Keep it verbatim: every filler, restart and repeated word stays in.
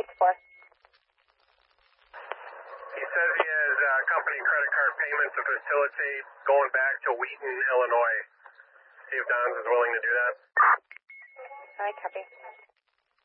needs for? He says he has uh, company credit card payments to facilitate going back to Wheaton, Illinois. See if Don's is willing to do that. All right, copy.